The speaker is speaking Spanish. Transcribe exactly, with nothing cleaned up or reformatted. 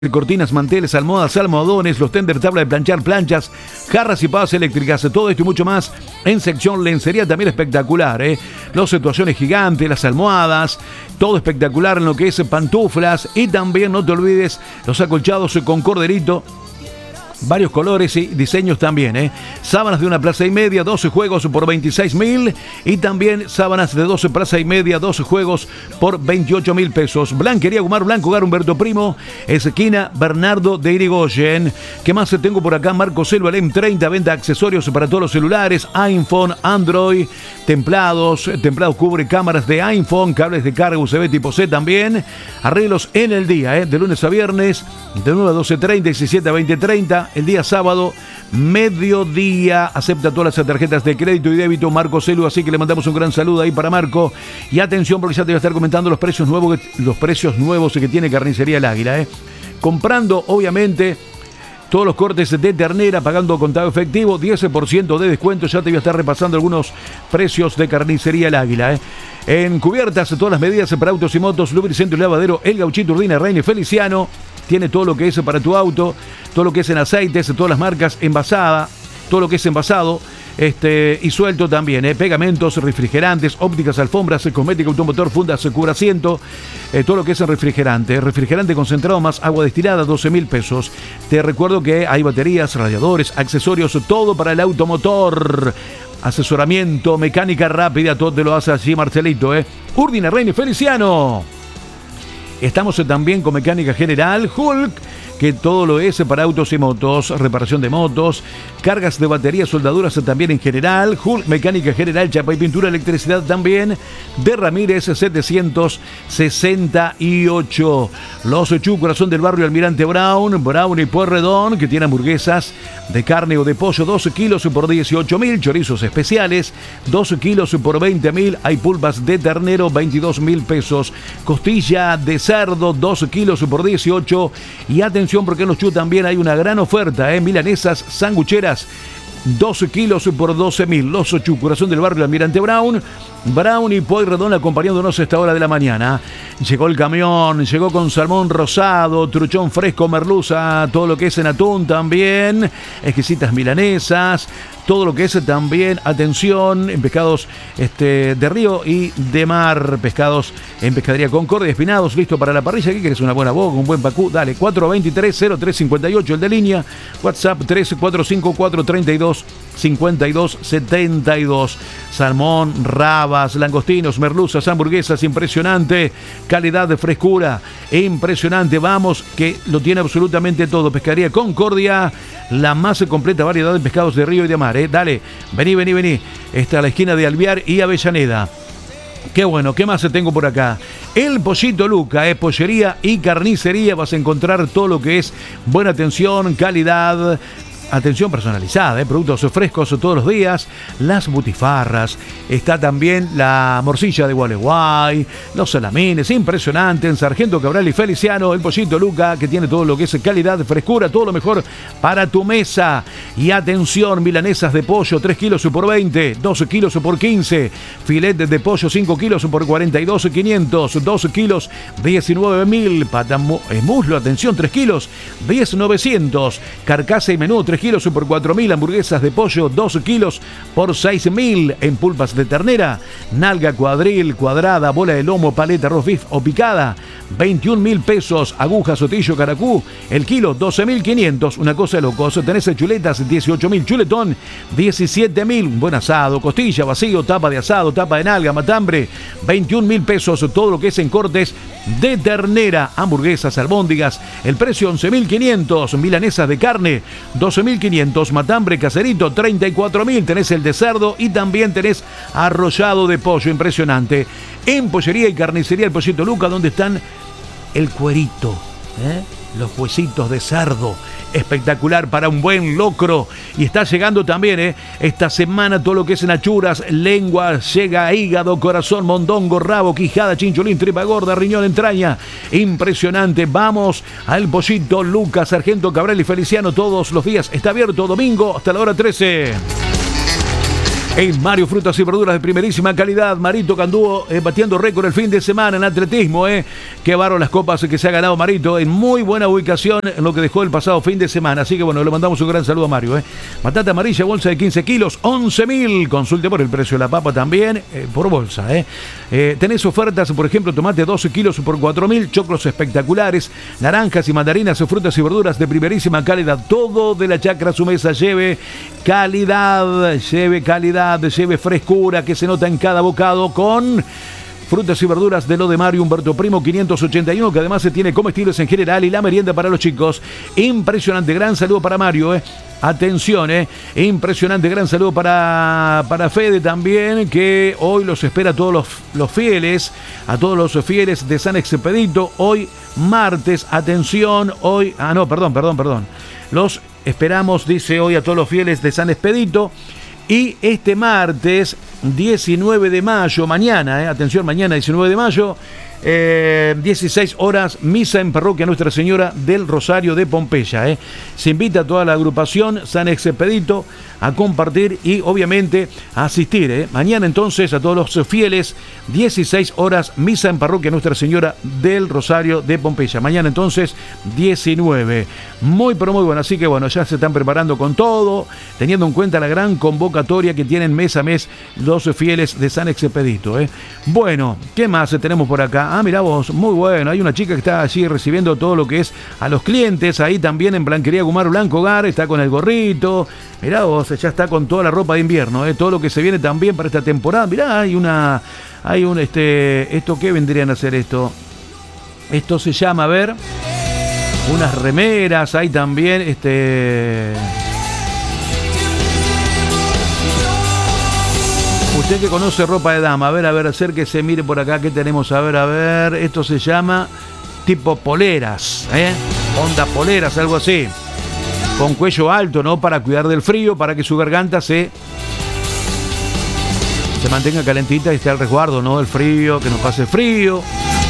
cortinas, manteles, almohadas, almohadones, los tender, tabla de planchar, planchas, jarras y pavas eléctricas, todo esto y mucho más en sección lencería, también espectacular, ¿eh? Los situaciones gigantes, las almohadas, todo espectacular en lo que es pantuflas y también no te olvides los acolchados con corderito. Varios colores y diseños también, ¿eh? Sábanas de una plaza y media, doce juegos por veintiséis mil. Y también sábanas de doce plaza y media, doce juegos por veintiocho mil pesos. Blanquería Gumar Blanco, Hogar Humberto Primo, esquina Bernardo de Irigoyen. ¿Qué más tengo por acá? Marco Selva, el M treinta, venta accesorios para todos los celulares, iPhone, Android, templados. Templados cubre cámaras de iPhone, cables de carga U S B tipo C también. Arreglos en el día, ¿eh? De lunes a viernes, de nueve a doce treinta, diecisiete a veinte treinta. El día sábado, mediodía, acepta todas las tarjetas de crédito y débito, Marco Celu, así que le mandamos un gran saludo ahí para Marco. Y atención, porque ya te voy a estar comentando los precios nuevos, los precios nuevos que tiene Carnicería El Águila, ¿eh? Comprando, obviamente, todos los cortes de ternera, pagando contado efectivo, diez por ciento de descuento. Ya te voy a estar repasando algunos precios de Carnicería El Águila, ¿eh? En cubiertas, todas las medidas para autos y motos, lubricante y lavadero, El Gauchito, Urdina, Reine, Feliciano. Tiene todo lo que es para tu auto, todo lo que es en aceites, todas las marcas, envasada, todo lo que es envasado este, y suelto también, eh, pegamentos, refrigerantes, ópticas, alfombras, cosmética, automotor, fundas, cubra asiento, eh, todo lo que es en refrigerante, refrigerante concentrado más agua destilada, doce mil pesos. Te recuerdo que hay baterías, radiadores, accesorios, todo para el automotor. Asesoramiento, mecánica rápida, todo te lo hace así Marcelito, eh. Urdina, Reine, Feliciano. Estamos también con mecánica general, Hulk, que todo lo es para autos y motos, reparación de motos, cargas de baterías, soldaduras también en general, Hulk, mecánica general, chapa y pintura, electricidad también, de Ramírez setecientos sesenta y ocho. Los chúcuras son del barrio Almirante Brown, Brown y Pueyrredón, que tiene hamburguesas de carne o de pollo, doce kilos por dieciocho mil, chorizos especiales, doce kilos por veinte mil, hay pulpas de ternero, veintidós mil pesos, costilla de cerdo, doce kilos por dieciocho, y atención porque en los Chu también hay una gran oferta, ¿eh? Milanesas sangucheras, doce kilos por doce mil. Los Chu, corazón del barrio Almirante Brown, Brown y Pueyrredón acompañándonos a esta hora de la mañana. Llegó el camión, llegó con salmón rosado, truchón fresco, merluza, todo lo que es en atún también, exquisitas milanesas, todo lo que es también, atención, en pescados este, de río y de mar, pescados en Pescadería Concordia, espinados, listo para la parrilla. ¿Qué querés? Una buena boca, un buen pacú, dale, cuatro veintitrés cero tres cincuenta y ocho, el de línea, WhatsApp tres cuatro cinco cuatro treinta y dos cincuenta y dos setenta y dos. Salmón, rabas, langostinos, merluzas, hamburguesas, impresionante, calidad de frescura, impresionante, vamos, que lo tiene absolutamente todo. Pescadería Concordia, la más completa variedad de pescados de río y de mar, ¿eh? Dale, vení, vení, vení, está a la esquina de Alvear y Avellaneda. Qué bueno, ¿qué más tengo por acá? El Pollito Luca, eh, pollería y carnicería, vas a encontrar todo lo que es buena atención, calidad, atención personalizada, eh, productos frescos todos los días, las butifarras, está también la morcilla de Gualeguay, los salamines, impresionante, en Sargento Cabral y Feliciano, el Pollito Luca, que tiene todo lo que es calidad, frescura, todo lo mejor para tu mesa. Y atención, milanesas de pollo, tres kilos por veinte, doce kilos por quince, filetes de pollo, cinco kilos por cuarenta y dos mil quinientos, doce kilos, diecinueve mil, pata eh, muslo, atención, tres kilos, diez mil novecientos, carcasa y menú, tres kilos por cuatro mil, hamburguesas de pollo, doce kilos por seis mil, en pulpas de ternera, nalga, cuadril, cuadrada, bola de lomo, paleta, roast beef o picada, veintiún mil pesos, aguja, sotillo, caracú, el kilo, doce mil quinientos, una cosa de locos. Tenés chuletas, dieciocho mil, chuletón, diecisiete mil, un buen asado, costilla, vacío, tapa de asado, tapa de nalga, matambre, veintiún mil pesos, todo lo que es en cortes de ternera, hamburguesas, albóndigas, el precio once mil quinientos, milanesas de carne, doce mil quinientos, matambre, caserito, treinta y cuatro mil, tenés el de cerdo y también tenés arrollado de pollo, impresionante. En pollería y carnicería El Pollito Luca, donde están el cuerito, ¿eh? Los huesitos de cerdo, espectacular para un buen locro. Y está llegando también eh, esta semana todo lo que es en achuras, lengua, llega hígado, corazón, mondongo, rabo, quijada, chinchulín, tripa gorda, riñón, entraña. Impresionante. Vamos al Pollito Luca, Sargento Cabral y Feliciano todos los días. Está abierto domingo hasta la hora trece. En Mario, frutas y verduras de primerísima calidad. Marito que anduvo eh, batiendo récord el fin de semana en atletismo. Eh. Qué bárbaro las copas que se ha ganado Marito. En muy buena ubicación en lo que dejó el pasado fin de semana. Así que bueno, le mandamos un gran saludo a Mario. Eh. Batata amarilla, bolsa de quince kilos, once mil. Consulte por el precio de la papa también, eh, por bolsa. Eh. Eh, tenés ofertas, por ejemplo, tomate doce kilos por cuatro mil. Choclos espectaculares. Naranjas y mandarinas, frutas y verduras de primerísima calidad. Todo de la chacra a su mesa. Lleve calidad. Lleve calidad. Lleve frescura que se nota en cada bocado con frutas y verduras de lo de Mario Humberto Primo quinientos ochenta y uno, que además se tiene comestibles en general y la merienda para los chicos. Impresionante, gran saludo para Mario, eh. Atención, eh. Impresionante, gran saludo para, para Fede también, que hoy los espera a todos los, los fieles, a todos los fieles de San Expedito, hoy martes, atención, hoy, ah no, perdón, perdón, perdón. Los esperamos, dice hoy, a todos los fieles de San Expedito. Y este martes diecinueve de mayo, mañana, eh, atención, mañana diecinueve de mayo, eh, dieciséis horas, misa en parroquia Nuestra Señora del Rosario de Pompeya. Eh. Se invita a toda la agrupación San Expedito a compartir y obviamente a asistir. Eh. Mañana entonces a todos los fieles, dieciséis horas, misa en parroquia Nuestra Señora del Rosario de Pompeya. Mañana entonces diecinueve. Muy pero muy bueno, así que bueno, ya se están preparando con todo, teniendo en cuenta la gran convocatoria que tienen mes a mes los fieles de San Expedito. Eh. Bueno, ¿qué más tenemos por acá? Ah, mirá vos, muy bueno, hay una chica que está allí recibiendo todo lo que es a los clientes, ahí también en Blanquería Gumar Blanco Hogar, está con el gorrito, mirá vos, ya está con toda la ropa de invierno, eh, todo lo que se viene también para esta temporada. Mirá, hay una, hay un, este, ¿esto qué vendrían a hacer esto? Esto se llama, a ver, unas remeras, hay también, este... Usted que conoce ropa de dama, a ver, a ver, acérquese, mire por acá, ¿qué tenemos? A ver, a ver, esto se llama tipo poleras, ¿eh? Onda poleras, algo así. Con cuello alto, ¿no? Para cuidar del frío, para que su garganta se, se mantenga calentita y esté al resguardo, ¿no? Del frío, que no pase frío.